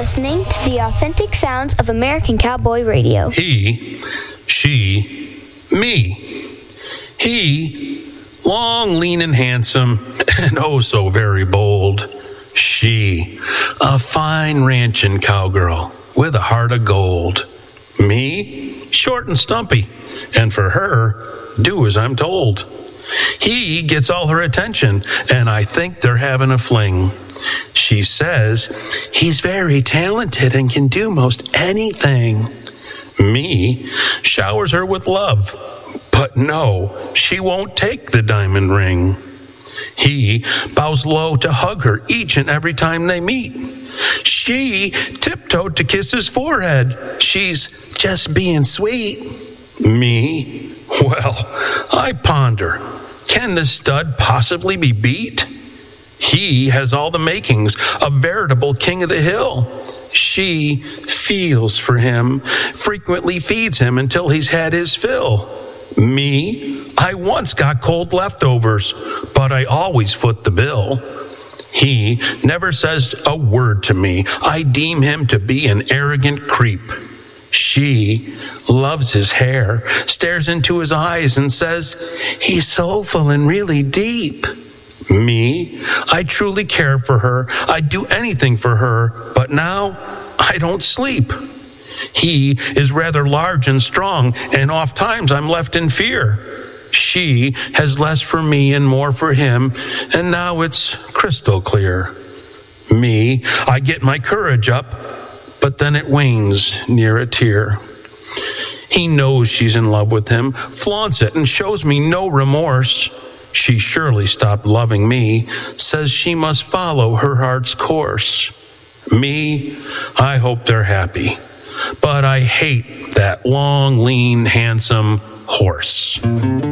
listening to the authentic sounds of American Cowboy Radio. He, she, me. He, long, lean, and handsome, and oh so very bold. She, a fine ranching cowgirl with a heart of gold. Me, short and stumpy, and for her, do as I'm told. He gets all her attention, and I think they're having a fling. She says he's very talented and can do most anything. Me showers her with love, but no, she won't take the diamond ring. He bows low to hug her each and every time they meet. She tiptoed to kiss his forehead. She's just being sweet. Me, well, I ponder, can this stud possibly be beat? He has all the makings, a veritable king of the hill. She feels for him, frequently feeds him until he's had his fill. Me, I once got cold leftovers, but I always foot the bill. He never says a word to me. I deem him to be an arrogant creep. She loves his hair, stares into his eyes and says, he's soulful and really deep. Me, I truly care for her. I'd do anything for her, but now I don't sleep. He is rather large and strong, and oft times I'm left in fear. She has less for me and more for him, and now it's crystal clear. Me, I get my courage up, but then it wanes near a tear. He knows she's in love with him, flaunts it, and shows me no remorse. She surely stopped loving me, says she must follow her heart's course. Me, I hope they're happy, but I hate that long, lean, handsome horse.